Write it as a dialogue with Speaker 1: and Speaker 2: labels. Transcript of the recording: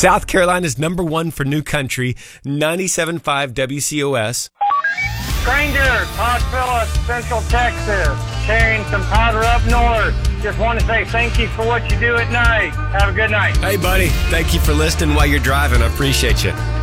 Speaker 1: South Carolina's number one for new country, 97.5 WCOS.
Speaker 2: Stranger, Todd Phillips, Central Texas, carrying some powder up north. Just want to say thank you for what you do at night. Have a good night.
Speaker 1: Hey, buddy. Thank you for listening while you're driving. I appreciate you.